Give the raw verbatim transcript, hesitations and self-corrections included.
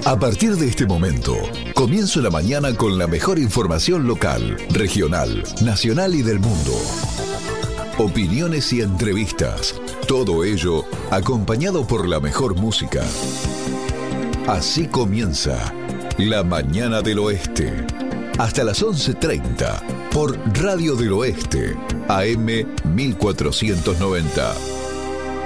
A partir de este momento, comienzo la mañana con la mejor información local, regional, nacional y del mundo. Opiniones y entrevistas. Todo ello acompañado por la mejor música. Así comienza La Mañana del Oeste. Hasta las once treinta por Radio del Oeste, A M mil cuatrocientos noventa.